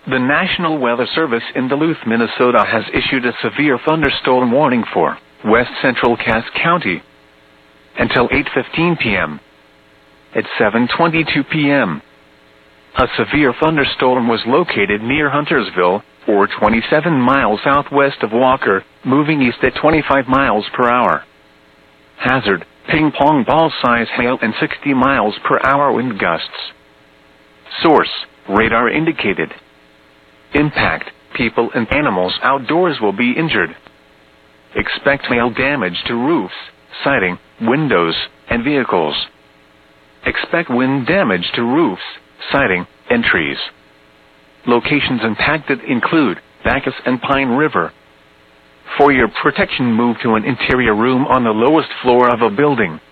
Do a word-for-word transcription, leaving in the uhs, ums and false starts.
The National Weather Service in Duluth, Minnesota has issued a severe thunderstorm warning for west central Cass County until eight fifteen p m At seven twenty-two p m, a severe thunderstorm was located near Huntersville, or twenty-seven miles southwest of Walker, moving east at twenty-five miles per hour. Hazard, ping-pong ball-size hail and sixty miles per hour wind gusts. Source, radar indicated. Impact, people and animals outdoors will be injured. Expect hail damage to roofs, siding, windows, and vehicles. Expect wind damage to roofs, siding, and trees. Locations impacted include Bacchus and Pine River. For your protection, move to an interior room on the lowest floor of a building.